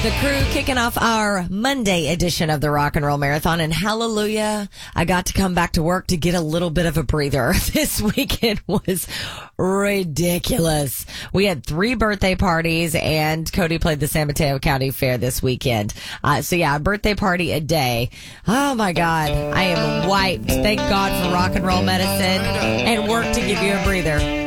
The crew kicking off our Monday edition of the Rock and Roll Marathon, and hallelujah, I got to come back to work to get a little bit of a breather. This weekend was ridiculous. We had 3 birthday parties, and Cody played the San Mateo County Fair this weekend. So yeah, a birthday party a day. Oh my God, I am wiped. Thank God for rock and roll medicine and work to give you a breather.